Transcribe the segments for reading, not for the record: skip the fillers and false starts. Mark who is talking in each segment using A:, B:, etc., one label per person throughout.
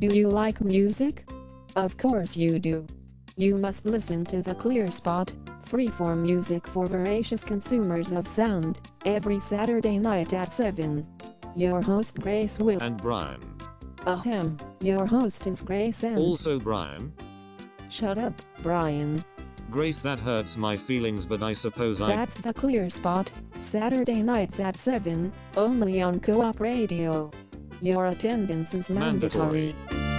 A: Do you like music? Of course you do. You must listen to The Clear Spot, freeform music for voracious consumers of sound, every Saturday night at 7. Your host Grace Will.
B: And Brian.
A: Ahem, your host is Grace and...
B: Also Brian.
A: Shut up, Brian.
B: Grace, that hurts my feelings, but I suppose
A: That's The Clear Spot, Saturday nights at 7, only on Co-op Radio. Your attendance is mandatory.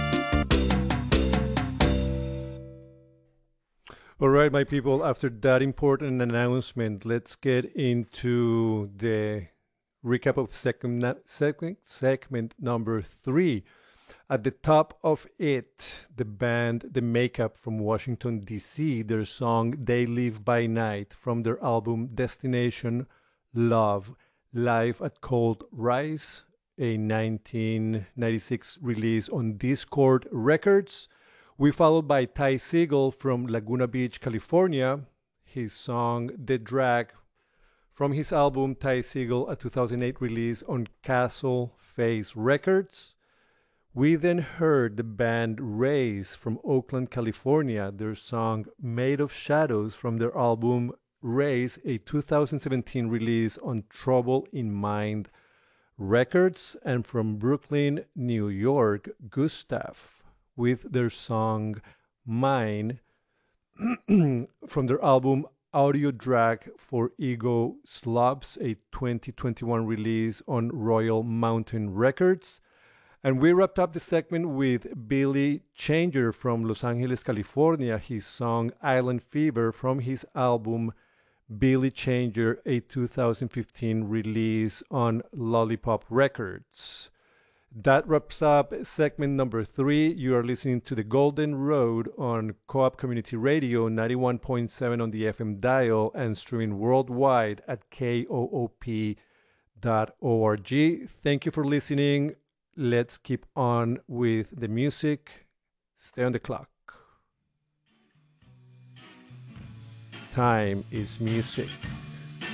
C: All right, my people, after that important announcement, let's get into the recap of segment number 3. At the top of it, the band The Makeup from Washington, D.C., their song They Live by Night from their album Destination Love, live at Cold Rise, a 1996 release on Discord Records. We followed by Ty Segall from Laguna Beach, California, his song The Drag from his album Ty Segall, a 2008 release on Castle Face Records. We then heard the band Rays from Oakland, California, their song Made of Shadows from their album Rays, a 2017 release on Trouble in Mind Records. And from Brooklyn, New York, Gustav with their song Mine from their album Audio Drag for Ego Slobs, a 2021 release on Royal Mountain Records. And we wrapped up the segment with Billy Changer from Los Angeles, California, his song Island Fever from his album Billy Changer, a 2015 release on Lollipop Records. That wraps up segment number 3. You are listening to The Golden Road on Co-op Community Radio, 91.7 on the FM dial, and streaming worldwide at koop.org. Thank you for listening. Let's keep on with the music. Stay on the clock. Time is music.